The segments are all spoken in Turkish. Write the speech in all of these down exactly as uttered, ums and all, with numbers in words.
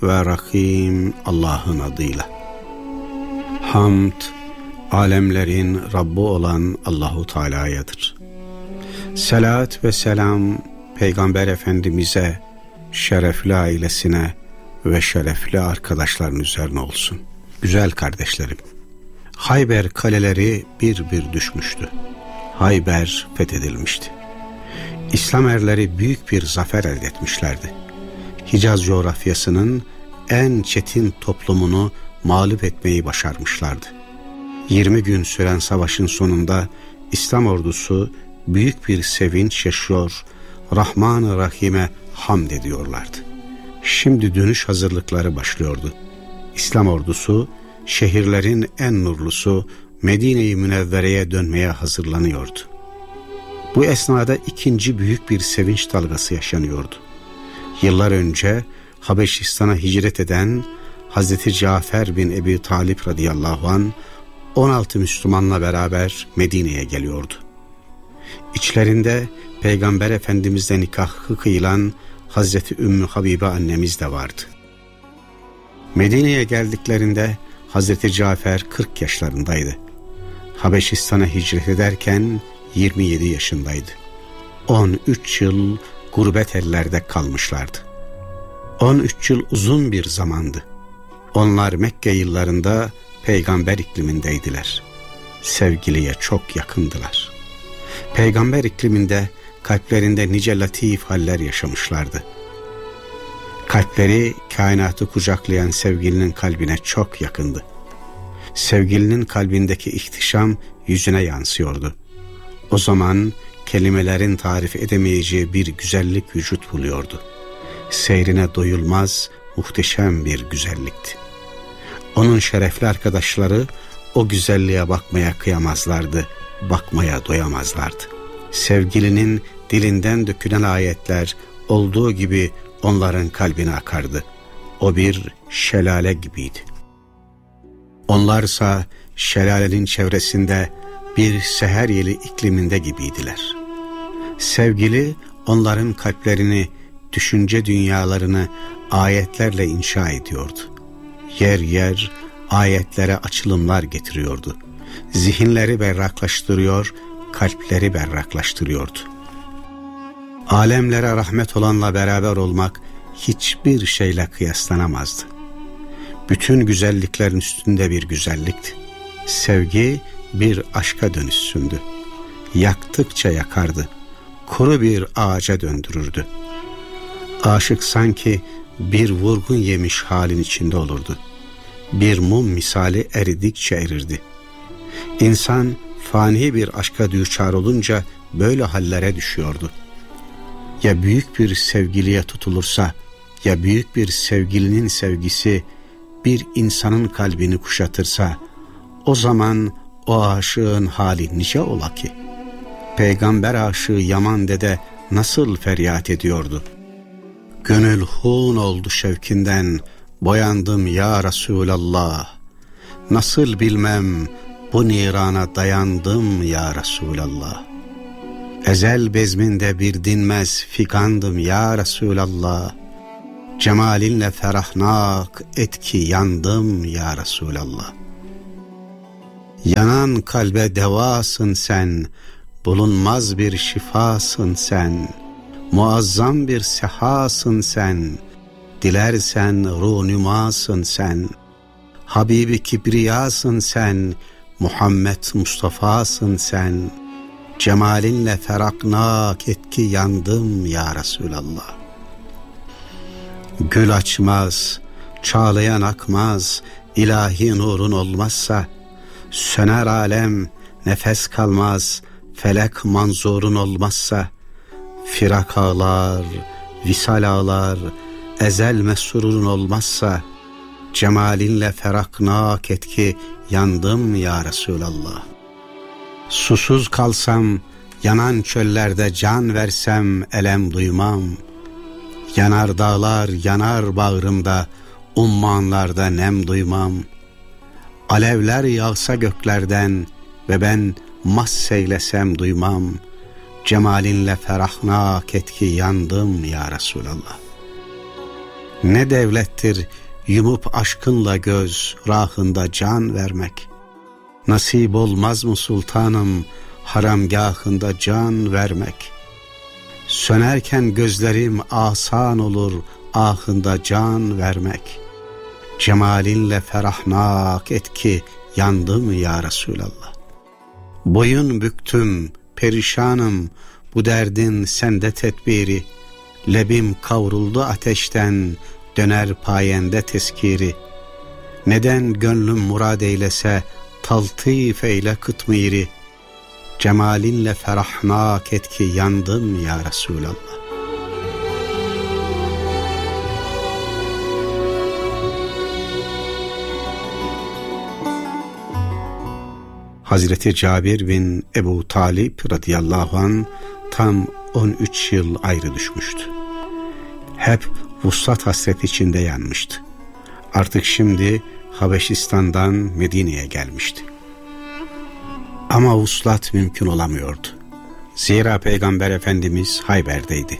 ve Rahim Allah'ın adıyla. Hamd, alemlerin Rabbi olan Allahu Teala'yadır. Selat ve selam Peygamber Efendimiz'e, şerefli ailesine ve şerefli arkadaşların üzerine olsun. Güzel kardeşlerim, Hayber kaleleri bir bir düşmüştü. Hayber fethedilmişti. İslam erleri büyük bir zafer elde etmişlerdi. Hicaz coğrafyasının en çetin toplumunu mağlup etmeyi başarmışlardı. yirmi gün süren savaşın sonunda İslam ordusu büyük bir sevinç yaşıyor, Rahman-ı Rahim'e hamd ediyorlardı. Şimdi dönüş hazırlıkları başlıyordu. İslam ordusu şehirlerin en nurlusu Medine-i Münevvere'ye dönmeye hazırlanıyordu. Bu esnada ikinci büyük bir sevinç dalgası yaşanıyordu. Yıllar önce Habeşistan'a hicret eden Hazreti Cafer bin Ebi Talip radıyallahu anh on altı Müslümanla beraber Medine'ye geliyordu. İçlerinde Peygamber Efendimiz'le nikahı kıyılan Hazreti Ümmü Habibe annemiz de vardı. Medine'ye geldiklerinde Hazreti Cafer kırk yaşlarındaydı. Habeşistan'a hicret ederken yirmi yedi yaşındaydı. on üç yıl gurbet ellerde kalmışlardı. on üç yıl uzun bir zamandı. Onlar Mekke yıllarında peygamber iklimindeydiler. Sevgiliye çok yakındılar. Peygamber ikliminde kalplerinde nice latif haller yaşamışlardı. Kalpleri kainatı kucaklayan sevgilinin kalbine çok yakındı. Sevgilinin kalbindeki ihtişam yüzüne yansıyordu. O zaman kelimelerin tarif edemeyeceği bir güzellik vücut buluyordu. Seyrine doyulmaz, muhteşem bir güzellikti. Onun şerefli arkadaşları o güzelliğe bakmaya kıyamazlardı, bakmaya doyamazlardı. Sevgilinin dilinden dökülen ayetler olduğu gibi onların kalbine akardı. O bir şelale gibiydi. Onlarsa şelalenin çevresinde bir seher yeli ikliminde gibiydiler. Sevgili onların kalplerini, düşünce dünyalarını ayetlerle inşa ediyordu. Yer yer ayetlere açılımlar getiriyordu. Zihinleri berraklaştırıyor, kalpleri berraklaştırıyordu. Alemlere rahmet olanla beraber olmak hiçbir şeyle kıyaslanamazdı. Bütün güzelliklerin üstünde bir güzellikti. Sevgi bir aşka dönüşsündü. Yaktıkça yakardı. Kuru bir ağaca döndürürdü. Aşık sanki bir vurgun yemiş halin içinde olurdu. Bir mum misali eridikçe erirdi. İnsan fani bir aşka düçar olunca böyle hallere düşüyordu. Ya büyük bir sevgiliye tutulursa, ya büyük bir sevgilinin sevgisi bir insanın kalbini kuşatırsa, o zaman o aşığın hali nice ola ki? Peygamber aşığı Yaman dede nasıl feryat ediyordu? Gönül hun oldu şevkinden, boyandım ya Resulallah. Nasıl bilmem bu nirana dayandım ya Resulallah. Ezel bezminde bir dinmez figandım ya Resulallah. Cemalinle ferahnak etki yandım ya Resulallah. Yanan kalbe devasın sen, bulunmaz bir şifasın sen, muazzam bir sehasın sen, dilersen ruhnümasın sen, Habibi Kibriyasın sen, Muhammed Mustafa'sın sen, cemalinle feraknak etki yandım ya Resulallah. Gül açmaz, çağlayan akmaz, ilahi nurun olmazsa, söner alem, nefes kalmaz, felek manzurun olmazsa, firak ağlar, visal ağlar, ezel mesrurun olmazsa, cemalinle feraknak etki yandım ya Resulallah. Susuz kalsam, yanan çöllerde can versem elem duymam. Yanar dağlar, yanar bağrımda, ummanlarda nem duymam. Alevler yağsa göklerden ve ben masseylesem duymam. Cemalinle ferahnak etki yandım ya Resulallah. Ne devlettir yumup aşkınla göz, rahında can vermek. Nasip olmaz mı sultanım, haramgahında can vermek. Sönerken gözlerim asan olur, ahında can vermek. Cemalinle ferahnak et ki yandım ya Resulallah. Boyun büktüm, perişanım, bu derdin sende tedbiri. Lebim kavruldu ateşten, döner payende teskiri. Neden gönlüm murad eylese, taltif eyle kıtmiri. Cemalinle ferahnak et ki yandım ya Resulallah. Hazreti Cabir bin Ebu Talib radıyallahu anh tam on üç yıl ayrı düşmüştü. Hep vuslat hasret içinde yanmıştı. Artık şimdi Habeşistan'dan Medine'ye gelmişti. Ama vuslat mümkün olamıyordu. Zira Peygamber Efendimiz Hayber'deydi.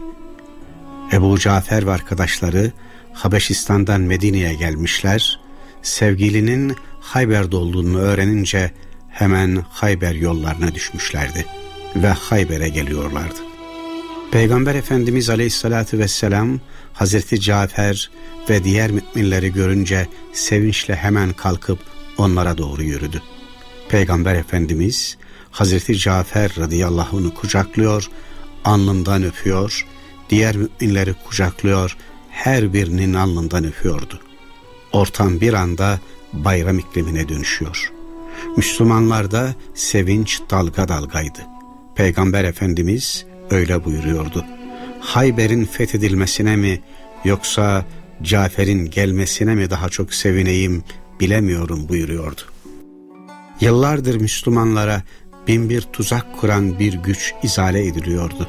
Ebu Cafer ve arkadaşları Habeşistan'dan Medine'ye gelmişler. Sevgilinin Hayber'de olduğunu öğrenince hemen Hayber yollarına düşmüşlerdi ve Hayber'e geliyorlardı. Peygamber Efendimiz Aleyhisselatü Vesselam Hazreti Cafer ve diğer müminleri görünce sevinçle hemen kalkıp onlara doğru yürüdü. Peygamber Efendimiz Hazreti Cafer radıyallahu anh'ı kucaklıyor, alnından öpüyor, diğer müminleri kucaklıyor, her birinin alnından öpüyordu. Ortam bir anda bayram iklimine dönüşüyor. Müslümanlarda sevinç dalga dalgaydı. Peygamber Efendimiz öyle buyuruyordu. Hayber'in fethedilmesine mi yoksa Cafer'in gelmesine mi daha çok sevineyim bilemiyorum buyuruyordu. Yıllardır Müslümanlara bin bir tuzak kuran bir güç izale ediliyordu.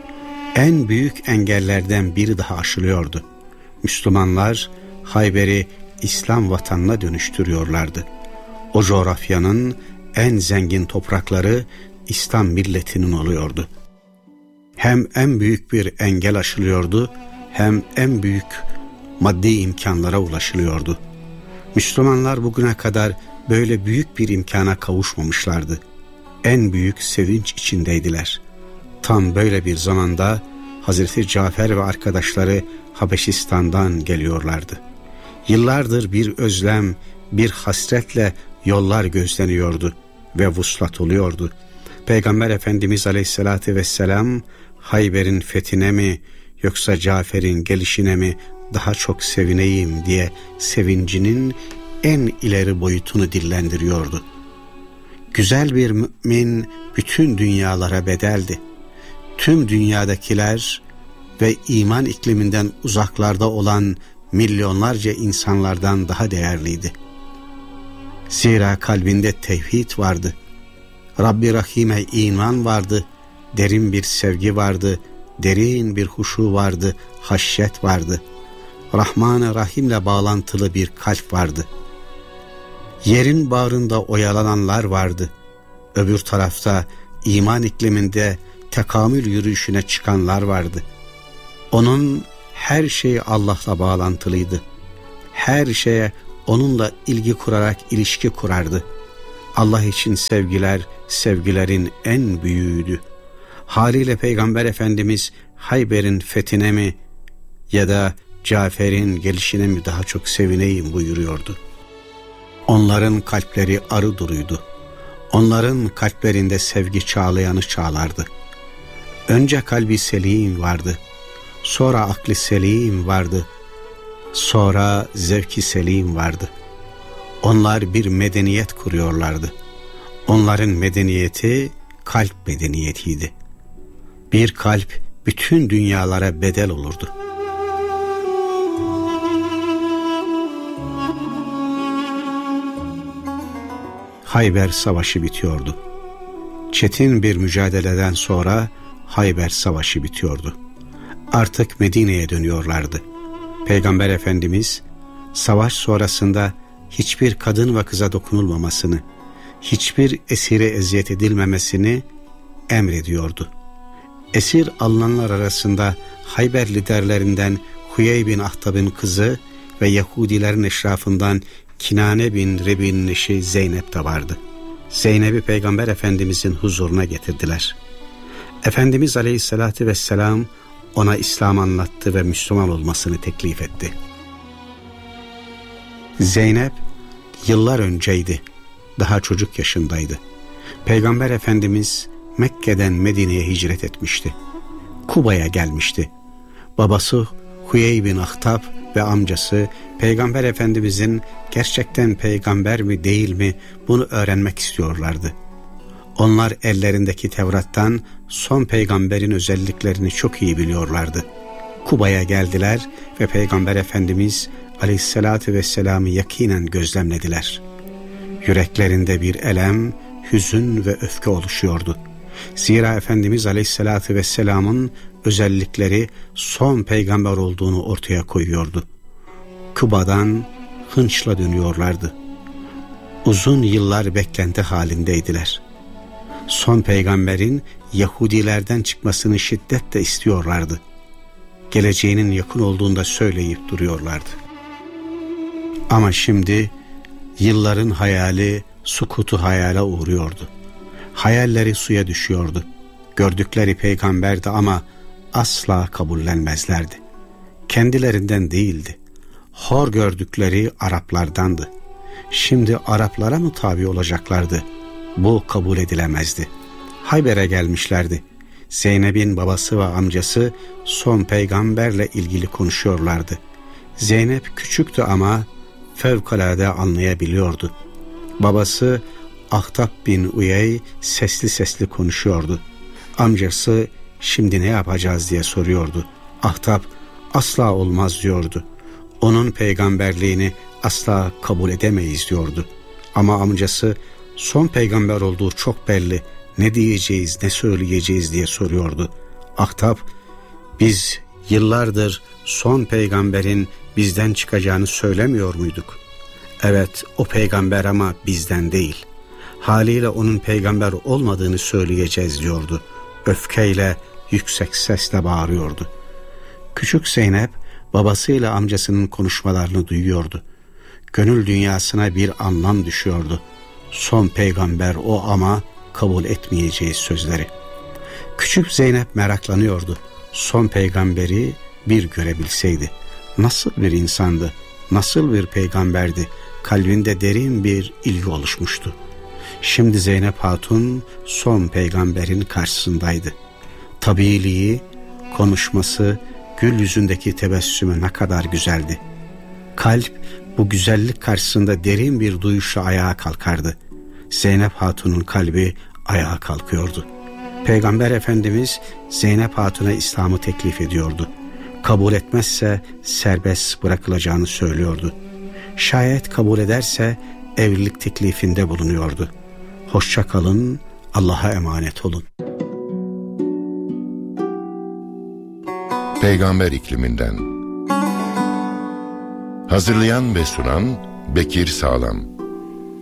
En büyük engellerden biri daha aşılıyordu. Müslümanlar Hayber'i İslam vatanına dönüştürüyorlardı. O coğrafyanın en zengin toprakları İslam milletinin oluyordu. Hem en büyük bir engel aşılıyordu, hem en büyük maddi imkanlara ulaşılıyordu. Müslümanlar bugüne kadar böyle büyük bir imkana kavuşmamışlardı. En büyük sevinç içindeydiler. Tam böyle bir zamanda Hazreti Cafer ve arkadaşları Habeşistan'dan geliyorlardı. Yıllardır bir özlem, bir hasretle yollar gözleniyordu ve vuslat oluyordu. Peygamber Efendimiz Aleyhisselatü Vesselam Hayber'in fethine mi yoksa Cafer'in gelişine mi daha çok sevineyim diye sevincinin en ileri boyutunu dillendiriyordu. Güzel bir mümin bütün dünyalara bedeldi. Tüm dünyadakiler ve iman ikliminden uzaklarda olan milyonlarca insanlardan daha değerliydi. Zira kalbinde tevhid vardı. Rabbi Rahim'e iman vardı, derin bir sevgi vardı, derin bir huşu vardı, haşyet vardı. Rahman-ı Rahim'le bağlantılı bir kalp vardı. Yerin bağrında oyalananlar vardı. Öbür tarafta iman ikliminde tekamül yürüyüşüne çıkanlar vardı. Onun her şeyi Allah'la bağlantılıydı. Her şeye onunla ilgi kurarak ilişki kurardı. Allah için sevgiler, sevgilerin en büyüğüydü. Haliyle Peygamber Efendimiz Hayber'in fethine mi ya da Cafer'in gelişine mi daha çok sevineyim buyuruyordu. Onların kalpleri arı duruydu. Onların kalplerinde sevgi çağlayanı çağlardı. Önce kalbi selim vardı. Sonra akli selim vardı. Sonra zevki selim vardı. Onlar bir medeniyet kuruyorlardı. Onların medeniyeti kalp medeniyetiydi. Bir kalp bütün dünyalara bedel olurdu. Hayber Savaşı bitiyordu. Çetin bir mücadeleden sonra Hayber Savaşı bitiyordu. Artık Medine'ye dönüyorlardı. Peygamber Efendimiz savaş sonrasında hiçbir kadın ve kıza dokunulmamasını, hiçbir esire eziyet edilmemesini emrediyordu. Esir alınanlar arasında Hayber liderlerinden Huyey bin Ahtab'ın kızı ve Yahudilerin eşrafından Kinane bin Rebi'nin eşi Zeynep de vardı. Zeynep'i Peygamber Efendimizin huzuruna getirdiler. Efendimiz Aleyhisselatü Vesselam ona İslam anlattı ve Müslüman olmasını teklif etti. Zeynep yıllar önceydi, daha çocuk yaşındaydı. Peygamber Efendimiz Mekke'den Medine'ye hicret etmişti. Kuba'ya gelmişti. Babası Huyey bin Ahtab ve amcası Peygamber Efendimizin gerçekten peygamber mi değil mi bunu öğrenmek istiyorlardı. Onlar ellerindeki Tevrat'tan son peygamberin özelliklerini çok iyi biliyorlardı. Kuba'ya geldiler ve Peygamber Efendimiz Aleyhisselatü Vesselam'ı yakinen gözlemlediler. Yüreklerinde bir elem, hüzün ve öfke oluşuyordu. Zira Efendimiz Aleyhisselatü Vesselam'ın özellikleri son peygamber olduğunu ortaya koyuyordu. Kuba'dan hınçla dönüyorlardı. Uzun yıllar beklenti halindeydiler. Son peygamberin Yahudilerden çıkmasını şiddetle istiyorlardı. Geleceğinin yakın olduğunda söyleyip duruyorlardı. Ama şimdi yılların hayali sukutu hayala uğruyordu. Hayalleri suya düşüyordu. Gördükleri peygamberdi ama asla kabullenmezlerdi. Kendilerinden değildi. Hor gördükleri Araplardandı. Şimdi Araplara mı tabi olacaklardı? Bu kabul edilemezdi. Hayber'e gelmişlerdi. Zeynep'in babası ve amcası son peygamberle ilgili konuşuyorlardı. Zeynep küçüktü ama fevkalade anlayabiliyordu. Babası Ahtab bin Uyey sesli sesli konuşuyordu. Amcası şimdi ne yapacağız diye soruyordu. Ahtab asla olmaz diyordu. Onun peygamberliğini asla kabul edemeyiz diyordu. Ama amcası son peygamber olduğu çok belli, ne diyeceğiz ne söyleyeceğiz diye soruyordu. Ahtab biz yıllardır son peygamberin bizden çıkacağını söylemiyor muyduk? Evet, o peygamber ama bizden değil. Haliyle onun peygamber olmadığını söyleyeceğiz diyordu. Öfkeyle, yüksek sesle bağırıyordu. Küçük Zeynep babasıyla amcasının konuşmalarını duyuyordu. Gönül dünyasına bir anlam düşüyordu. Son peygamber o ama kabul etmeyeceğiz sözleri. Küçük Zeynep meraklanıyordu. Son peygamberi bir görebilseydi. Nasıl bir insandı, nasıl bir peygamberdi, kalbinde derin bir ilgi oluşmuştu. Şimdi Zeynep Hatun son peygamberin karşısındaydı. Tabiiliği, konuşması, gül yüzündeki tebessümü ne kadar güzeldi. Kalp bu güzellik karşısında derin bir duyuşla ayağa kalkardı. Zeynep Hatun'un kalbi ayağa kalkıyordu. Peygamber Efendimiz Zeynep Hatun'a İslam'ı teklif ediyordu. Kabul etmezse serbest bırakılacağını söylüyordu. Şayet kabul ederse evlilik teklifinde bulunuyordu. Hoşça kalın, Allah'a emanet olun. Peygamber ikliminden. Hazırlayan ve sunan Bekir Sağlam.